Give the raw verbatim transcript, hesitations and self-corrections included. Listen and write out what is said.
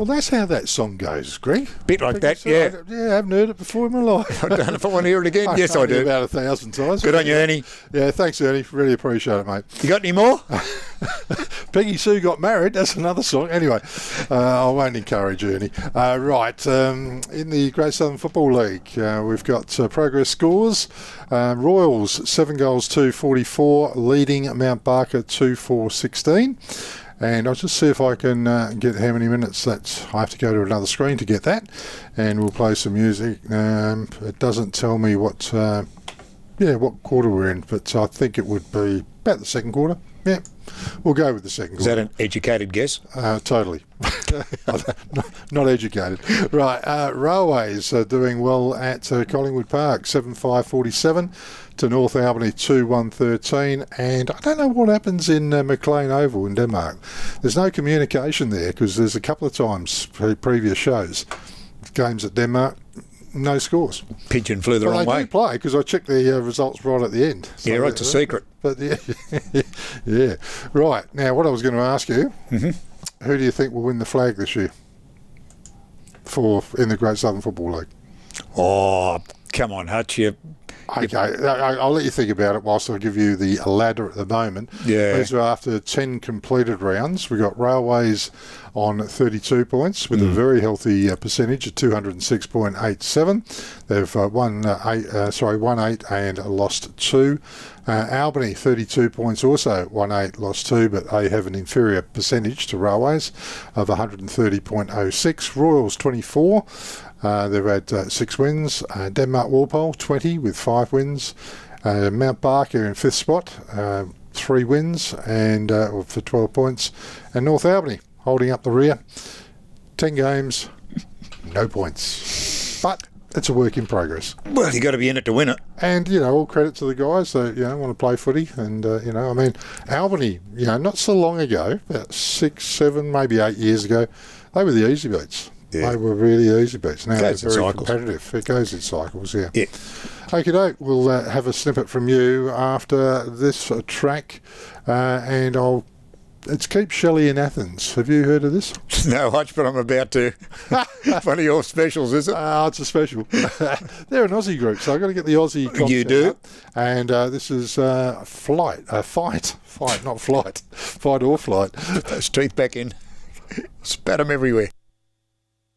Well, that's how that song goes, Greg. Bit like that, yeah. I, yeah, I haven't heard it before in my life. I don't know if I want to hear it again. Yes, I do. About a thousand times. Good on you, Ernie. Yeah, thanks, Ernie. Really appreciate it, mate. You got any more? Peggy Sue got married. That's another song. Anyway, uh, I won't encourage Ernie. Uh, right, um, in the Great Southern Football League, uh, we've got uh, progress scores. Uh, Royals, seven goals to forty-four, leading Mount Barker two four sixteen. And I'll just see if I can uh, get how many minutes. That's I have to go to another screen to get that. And we'll play some music. Um, it doesn't tell me what, uh, yeah, what quarter we're in, but I think it would be about the second quarter. Yeah, we'll go with the second Is quarter. that an educated guess? Uh, totally. not, not educated. Right, uh, Railways are doing well at uh, Collingwood Park, seven five forty-seven to North Albany two one thirteen, and I don't know what happens in uh, McLean Oval in Denmark. There's no communication there because there's a couple of times pre- previous shows, games at Denmark, no scores. Pigeon flew the well, wrong they way. do play because I checked the uh, results right at the end. So yeah, right, it's a secret. But yeah, yeah. Right, now what I was going to ask you, mm-hmm. who do you think will win the flag this year for in the Great Southern Football League? Oh, come on, Hutch. You, Okay, I- I'll let you think about it whilst I give you the ladder at the moment. Yeah. These are after ten completed rounds. We've got Railways on thirty-two points with mm. a very healthy uh, percentage of two hundred six point eight seven. They've uh, won uh, eight, uh, sorry, won eight and lost two. Uh, Albany, thirty-two points also, won eight, lost two, but they have an inferior percentage to Railways of one hundred thirty point oh six. Royals, twenty-four. Uh, they've had uh, six wins. Uh, Denmark Walpole, twenty with five wins. Uh, Mount Barker in fifth spot, uh, three wins and uh, for twelve points. And North Albany holding up the rear, ten games, no points. But it's a work in progress. Well, you got to be in it to win it. And, you know, all credit to the guys that, you know, want to play footy. And, uh, you know, I mean, Albany, you know, not so long ago, about six, seven, maybe eight years ago, they were the easy beats. Yeah. They were really easy beats. Now they're very cycles. competitive. It goes in cycles, yeah. Yeah. Okay, doke. We'll uh, have a snippet from you after this uh, track, uh, and I'll. It's Keep Shelley in Athens. Have you heard of this? No, Hutch, but I'm about to. One of your specials, is it? Uh, it's a special. They're an Aussie group, so I've got to get the Aussie content You do? up. And uh, this is uh, Flight. Uh, fight. Fight, not flight. Fight or flight. Put those teeth back in. Spat them everywhere.